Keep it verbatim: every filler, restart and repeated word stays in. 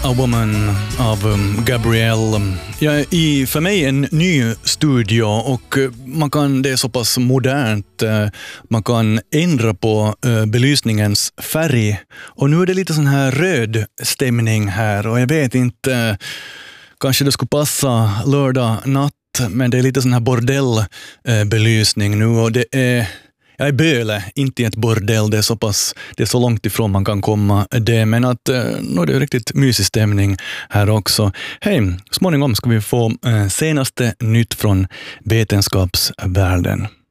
A Woman av um, Gabrielle. Ja, i för mig en ny studio och man kan, det är så pass modernt, man kan ändra på uh, belysningens färg och nu är det lite sån här röd stämning här och jag vet inte, uh, kanske det skulle passa lördag natt, men det är lite sån här bordellbelysning uh, nu och det är jag är Böle, inte i ett bordell, det är så pass, det är så långt ifrån man kan komma det, men att eh, nu är det riktigt mysig stämning här också. Hej, småningom ska vi få eh, senaste nytt från vetenskapsvärlden.